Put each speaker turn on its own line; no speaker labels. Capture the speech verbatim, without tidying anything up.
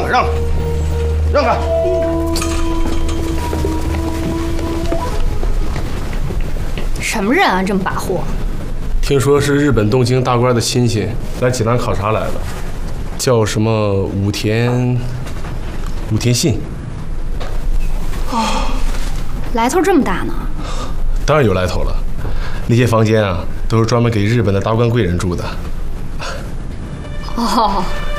开，让开，让开！
什么人啊，这么跋扈？
听说是日本东京大官的亲戚来济南考察来了，叫什么武田武田信。
哦，来头这么大呢？
当然有来头了，那些房间啊，都是专门给日本的达官贵人住的。
哦，